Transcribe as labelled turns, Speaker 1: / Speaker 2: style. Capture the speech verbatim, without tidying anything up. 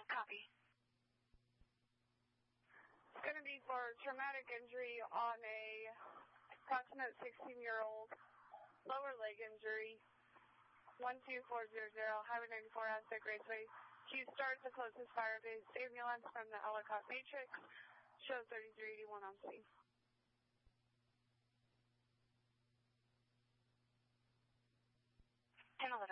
Speaker 1: Copy.
Speaker 2: It's going to be for traumatic injury on a approximate sixteen-year-old, lower leg injury, one two four zero zero, Highway ninety-four, Aztec Raceway. Q start the closest fire-based ambulance from the Ellicott Matrix. Show thirty-three eighty-one on scene.
Speaker 1: ten eleven.